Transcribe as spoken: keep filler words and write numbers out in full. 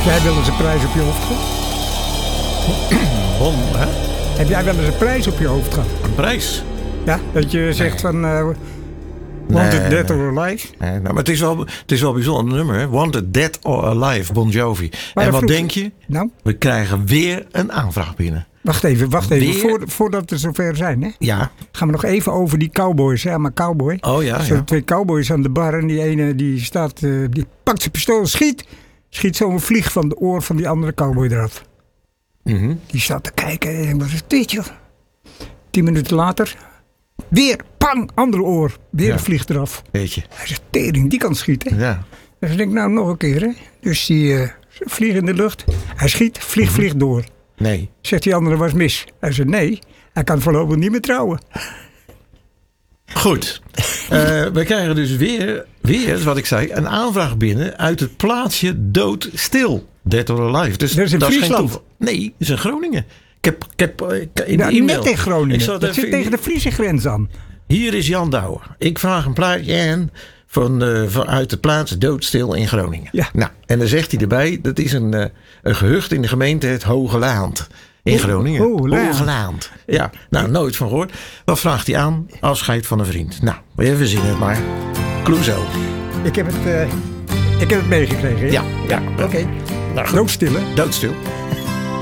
Jij wel eens een prijs op je hoofd gehad? Bon, hè? Heb jij wel eens een prijs op je hoofd gehad? Een prijs? Ja, dat je zegt Nee. van... Uh, Wanted Nee, Dead nee. or Alive? Nee, nou, maar het is wel, het is wel een bijzonder nummer, hè? Wanted Dead or Alive, Bon Jovi. Maar en wat vroeg- denk je? Nou, We krijgen weer een aanvraag binnen. wacht even, wacht even. Weer? Voor, voordat we zover zijn, hè? Ja. Gaan we nog even over die cowboys. Ja, maar cowboy. Oh ja, Er zijn ja. twee cowboys aan de bar en die ene die staat, uh, die pakt zijn pistool, schiet. Schiet zo'n vlieg van de oor van die andere cowboy eraf. Mhm. Die staat te kijken en wat is dit joh? Tien minuten later, weer, pang, andere oor. Weer Ja. een vlieg eraf. Weet je. Hij zegt, tering, die kan schieten. Ja. Dus ik denk, nou nog een keer hè. Dus die uh, vlieg in de lucht. Hij schiet, vlieg, Mhm. vlieg door. Nee. Zegt die andere, was mis. Hij zegt, nee, hij kan voorlopig niet meer trouwen. Goed. Uh, we krijgen dus weer, weer, wat ik zei, een aanvraag binnen uit het plaatsje Doodstil. Dead or Alive. Dus Dat is in geen Friesland. toeval. Nee, dat is in Groningen. Ik heb, ik heb uh, in Ja, de e-mail. net in Groningen. Ik zal het Dat even zit in- tegen de Friese grens aan. Hier is Jan Douwer. Ik vraag een plaatje aan van, uh, van uit de plaats Doodstil in Groningen. Ja. Nou, en dan zegt hij erbij, dat is een, uh, een gehucht in de gemeente het Hoge Laand. In Groningen. Hoogelaand. Hoogelaand. Ja, nou, nooit van gehoord. Wat vraagt hij aan? Afscheid van een vriend. Nou, we verzinnen het maar. Clouseau. Ik heb het, uh, ik heb het meegekregen. hè? Ja, ja. Oké. Nou, goed. Doodstil, hè? Doodstil.